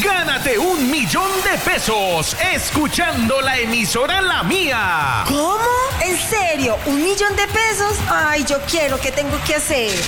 Gánate 1.000.000 de pesos escuchando la emisora La Mía. ¿Cómo? ¿En serio? ¿1.000.000 de pesos? Ay, yo quiero, ¿qué tengo que hacer?